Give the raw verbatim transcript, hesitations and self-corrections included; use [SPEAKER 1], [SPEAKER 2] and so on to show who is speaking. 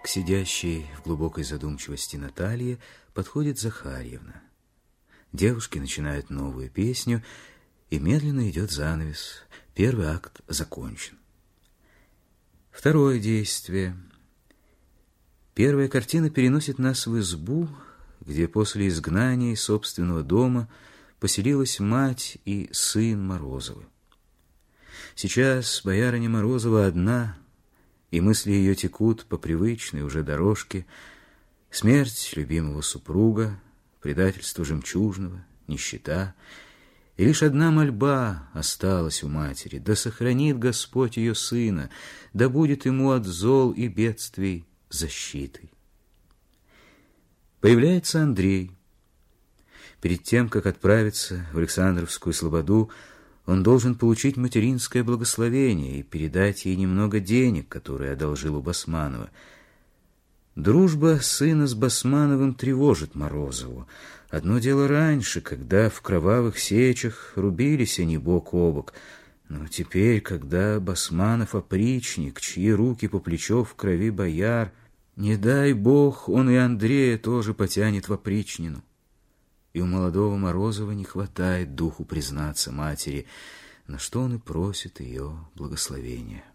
[SPEAKER 1] К сидящей в глубокой задумчивости Наталье подходит Захарьевна. Девушки начинают новую песню, и медленно идет занавес. Первый акт закончен. Второе действие. Первая картина переносит нас в избу, где после изгнания из собственного дома поселилась мать и сын Морозовы. Сейчас боярыня Морозова одна, и мысли ее текут по привычной уже дорожке: смерть любимого супруга, предательство жемчужного, нищета. И лишь одна мольба осталась у матери: да сохранит Господь ее сына, да будет ему от зол и бедствий защитой. Появляется Андрей. Перед тем, как отправиться в Александровскую слободу, он должен получить материнское благословение и передать ей немного денег, которые одолжил у Басманова. Дружба сына с Басмановым тревожит Морозову. Одно дело раньше, когда в кровавых сечах рубились они бок о бок, но теперь, когда Басманов опричник, чьи руки по плечо в крови бояр, не дай бог, он и Андрея тоже потянет в опричнину. И у молодого Морозова не хватает духу признаться матери, на что он и просит ее благословения.